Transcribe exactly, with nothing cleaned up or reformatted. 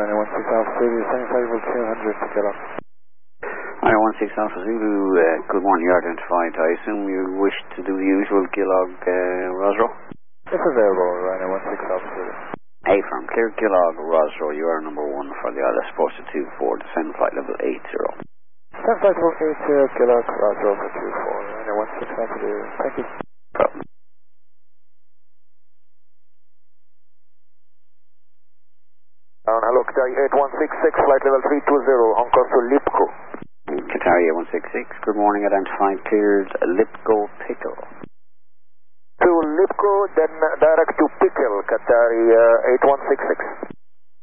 Ryanair one six Alpha Zulu, seventy-five over two hundred to get up. Ryanair one six Alpha Zulu, uh, good morning, you identified. I assume you wish to do the usual Gillog uh, Rosro? If available, Ryanair one six Alpha Zulu. A from clear Gillog Rosro, you are number one for the Isla Sports at two four, descend flight level eight zero. Descend flight level eight zero, Gillog Rosro for two four, Ryanair one six Alpha Zulu. Thank you. Problem. Uh, hello, Qatari eight one six six, flight level three two zero, on course to Lipko. Qatari eight one six six, good morning, identified, cleared Lipko Pickle. To Lipko, then direct to Pickle, Qatari uh, eight one six six.